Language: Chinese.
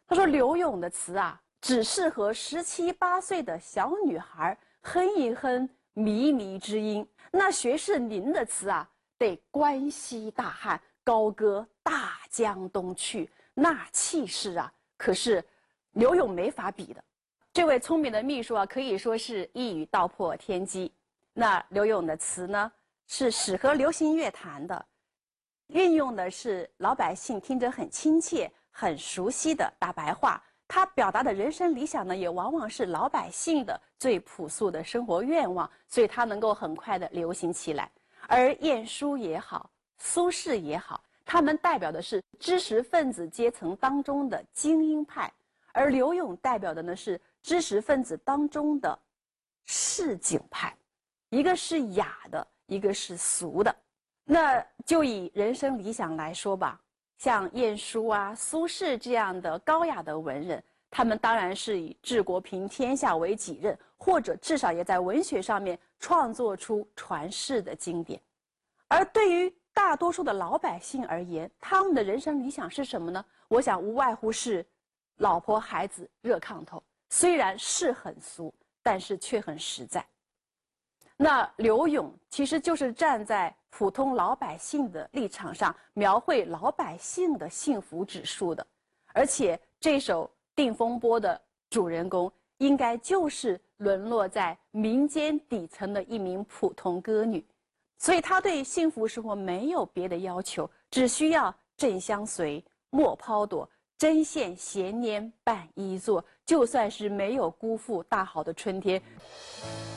他说柳永的词啊，只适合17、18岁的小女孩哼一哼靡靡之音。那学士您的词啊，得关西大汉，高歌大江东去，那气势啊，可是柳永没法比的。这位聪明的秘书啊，可以说是一语道破天机。那柳永的词呢，是适合流行乐坛的，运用的是老百姓听着很亲切、很熟悉的大白话。他表达的人生理想呢，也往往是老百姓的最朴素的生活愿望，所以它能够很快的流行起来。而晏殊也好，苏轼也好，他们代表的是知识分子阶层当中的精英派，而柳永代表的呢是知识分子当中的市井派，一个是雅的，一个是俗的。那就以人生理想来说吧，像晏殊啊、苏轼这样的高雅的文人，他们当然是以治国平天下为己任，或者至少也在文学上面创作出传世的经典。而对于大多数的老百姓而言，他们的人生理想是什么呢？我想无外乎是老婆孩子热炕头，虽然是很俗，但是却很实在。那柳永其实就是站在普通老百姓的立场上，描绘老百姓的幸福指数的。而且这首《定风波》的主人公，应该就是沦落在民间底层的一名普通歌女。所以她对幸福生活没有别的要求，只需要枕相随，莫抛躲，针线闲拈伴衣作，就算是没有辜负大好的春天。